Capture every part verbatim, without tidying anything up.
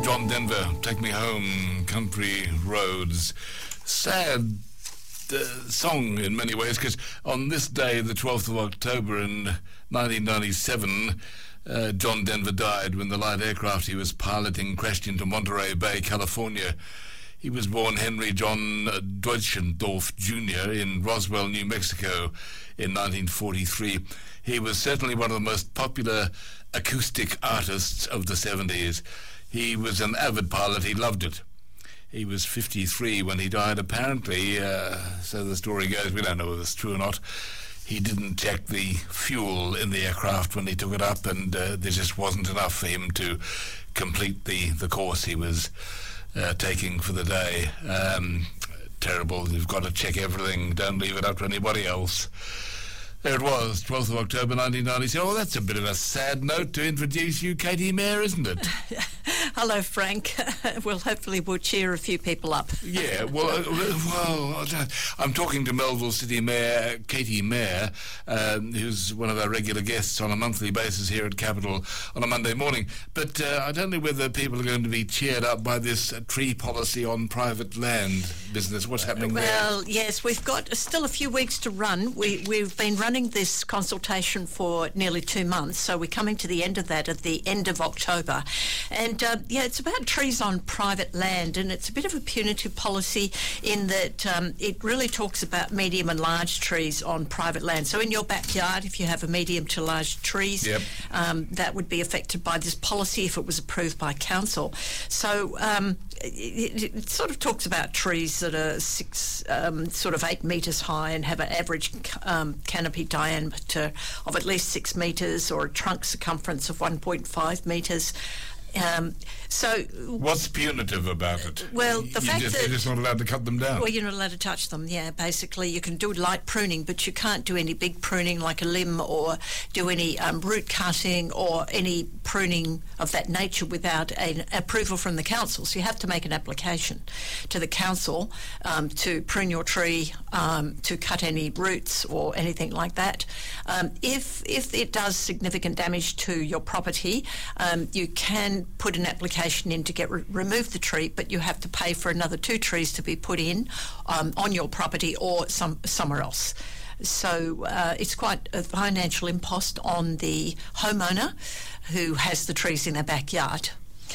John Denver, Take Me Home, Country Roads. Sad uh, song in many ways, because on this day, the twelfth of October in nineteen ninety-seven, uh, John Denver died when the light aircraft he was piloting crashed into Monterey Bay, California. He was born Henry John Deutschendorf Junior in Roswell, New Mexico in nineteen forty-three. He was certainly one of the most popular acoustic artists of the seventies. He was an avid pilot. He loved it. He was fifty-three when he died. Apparently, uh, so the story goes, we don't know whether it's true or not, he didn't check the fuel in the aircraft when he took it up, and uh, there just wasn't enough for him to complete the, the course he was uh, taking for the day. Um, terrible. You've got to check everything. Don't leave it up to anybody else. There it was, twelfth of October nineteen ninety-seven. Oh, that's a bit of a sad note to introduce you, Katie Mayer, isn't it? Hello, Frank. Well, hopefully we'll cheer a few people up. Yeah, well, uh, well, I'm talking to Melville City Mayor Katie Mayer, um, who's one of our regular guests on a monthly basis here at Capital on a Monday morning. But uh, I don't know whether people are going to be cheered up by this uh, tree policy on private land business. What's happening well, there? Well, yes, we've got still a few weeks to run. We, we've been running this consultation for nearly two months, so we're coming to the end of that at the end of October. And uh, yeah, it's about trees on private land, and it's a bit of a punitive policy in that um, it really talks about medium and large trees on private land. So in your backyard, if you have a medium to large trees, yep. um, that would be affected by this policy if it was approved by council. So um, it, it, it sort of talks about trees that are six, um, sort of eight metres high and have an average um, canopy diameter of at least six metres, or a trunk circumference of one point five metres. Um, so what's punitive about it? Well, the you fact just, that you're just not allowed to cut them down. Well, you're not allowed to touch them. Yeah, basically, you can do light pruning, but you can't do any big pruning like a limb, or do any um, root cutting or any pruning of that nature without an approval from the council. So you have to make an application to the council um, to prune your tree, um, to cut any roots or anything like that. Um, if if it does significant damage to your property, um, you can put an application in to get re- remove the tree, but you have to pay for another two trees to be put in um, on your property or some somewhere else. So uh, it's quite a financial impost on the homeowner who has the trees in their backyard.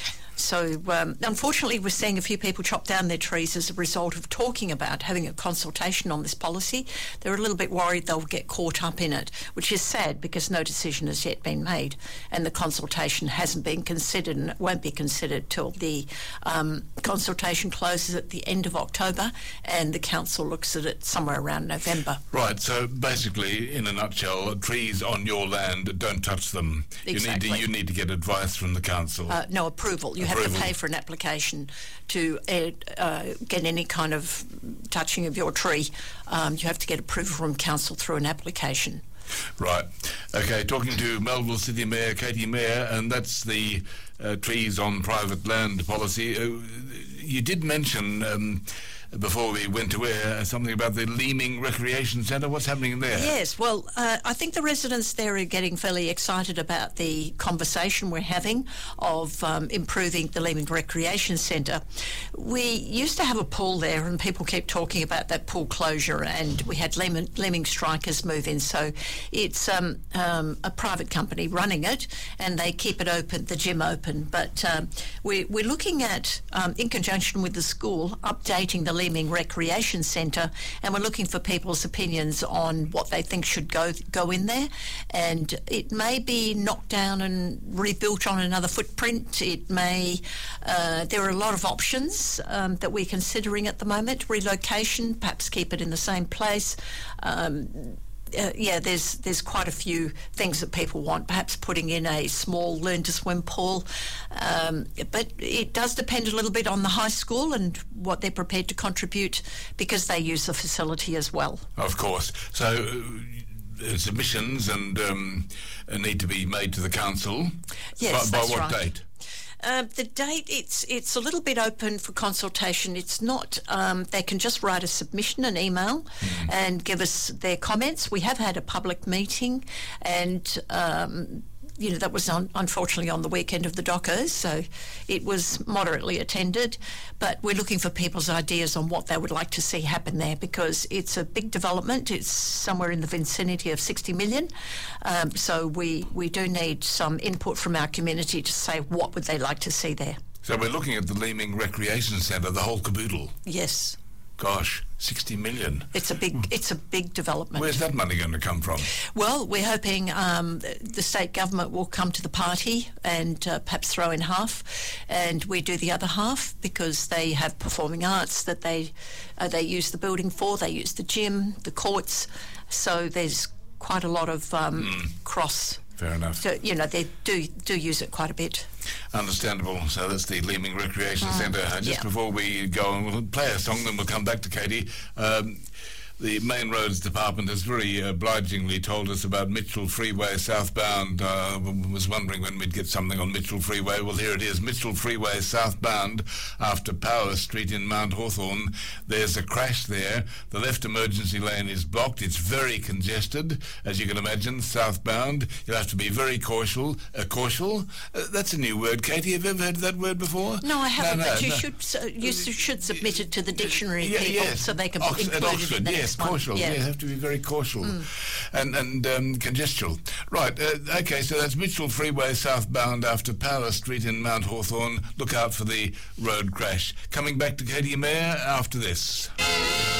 So um, unfortunately, we're seeing a few people chop down their trees as a result of talking about having a consultation on this policy. They're a little bit worried they'll get caught up in it, which is sad because no decision has yet been made, and the consultation hasn't been considered, and it won't be considered till the um, consultation closes at the end of October, and the council looks at it somewhere around November. Right, so basically, in a nutshell, trees on your land, don't touch them. Exactly. You need to, you need to get advice from the council. Uh, no, approval. You have to pay for an application to uh, uh, get any kind of touching of your tree. Um, you have to get approval from council through an application. Right. Okay, talking to Melville City Mayor Katie Mayer, and that's the uh, trees on private land policy. Uh, you did mention um, before we went to air something about the Leeming Recreation Centre. What's happening there? Yes, well, uh, I think the residents there are getting fairly excited about the conversation we're having of um, improving the Leeming Recreation Centre. We used to have a pool there, and people keep talking about that pool closure, and we had Leeming, Leeming Strikers move in, so it's um, um, a private company running it, and they keep it open, the gym open, but um, we, we're looking at, um, in conjunction with the school, updating the Leeming Recreation Centre, and we're looking for people's opinions on what they think should go go in there. And it may be knocked down and rebuilt on another footprint. It may, uh, there are a lot of options um, that we're considering at the moment. Relocation, perhaps keep it in the same place. Um, Uh, yeah, there's there's quite a few things that people want, perhaps putting in a small learn-to-swim pool. Um, but it does depend a little bit on the high school and what they're prepared to contribute, because they use the facility as well. Of course. So uh, submissions and um, need to be made to the council. Yes, by, that's by what right. date? Uh, the date, it's it's a little bit open for consultation. It's not, um, they can just write a submission, an email, mm. and give us their comments. We have had a public meeting, and um, you know, that was on, unfortunately on the weekend of the Dockers, so it was moderately attended. But we're looking for people's ideas on what they would like to see happen there, because it's a big development. It's somewhere in the vicinity of sixty million. Um, so we, we do need some input from our community to say what would they like to see there. So we're looking at the Leeming Recreation Centre, the whole caboodle. Yes. Gosh, sixty million. It's a big, it's a big development. Where's that money going to come from? Well, we're hoping um, the state government will come to the party and uh, perhaps throw in half, and we do the other half, because they have performing arts that they uh, they use the building for. They use the gym, the courts. So there's quite a lot of um, mm. cross. Fair enough. So, you know, they do do use it quite a bit. Understandable. So that's the Leeming Recreation Mm, Centre. Uh, just yeah. before we go on, we'll play a song, then we'll come back to Katie. Um, the Main Roads Department has very obligingly told us about Mitchell Freeway southbound. I uh, was wondering when we'd get something on Mitchell Freeway. Well, here it is. Mitchell Freeway southbound after Power Street in Mount Hawthorn. There's a crash there. The left emergency lane is blocked. It's very congested, as you can imagine, southbound. You'll have to be very cautious. Uh, cautious? Uh, that's a new word, Katie. Have you ever heard that word before? No, I haven't, no, no, but you, no. should, so you should submit it to the dictionary, Yeah, people, yes. so they can Ox- include at it Oxford, in the yes, next one. cautious. Yeah. Yeah, have to be very cautious Mm. and and um, congestual. Right. Uh, okay. So that's Mitchell Freeway southbound after Power Street in Mount Hawthorn. Look out for the road crash. Coming back to Katie Mayer after this.